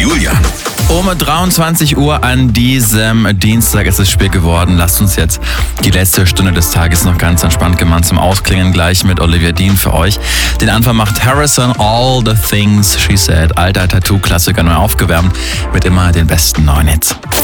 Julian. Um 23 Uhr an diesem Dienstag ist es spät geworden. Lasst uns jetzt die letzte Stunde des Tages noch ganz entspannt gemeinsam ausklingen. Gleich mit Olivia Dean für euch. Den Anfang macht Harrison, All the Things She Said. Alter Tattoo-Klassiker neu aufgewärmt mit immer den besten neuen Hits.